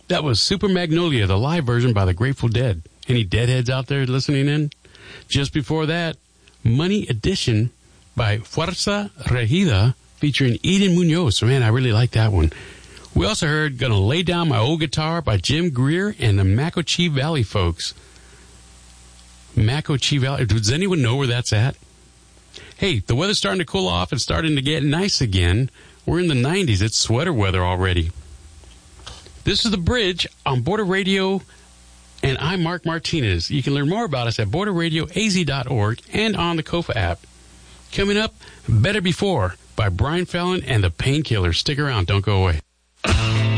That was Super Magnolia, the live version by the Grateful Dead. Any Deadheads out there listening in? Just before that, Money Edition by Fuerza Regida featuring Eden Munoz. Man, I really like that one. We also heard Gonna Lay Down My Old Guitar by Jim Greer and the Macochi Valley folks. Macochi Valley. Does anyone know where that's at? Hey, the weather's starting to cool off. It's starting to get nice again. We're in the 90s. It's sweater weather already. This is The Bridge on Border Radio, and I'm Mark Martinez. You can learn more about us at borderradioaz.org and on the KOFA app. Coming up, Better Before by Brian Fallon and the Painkillers. Stick around. Don't go away.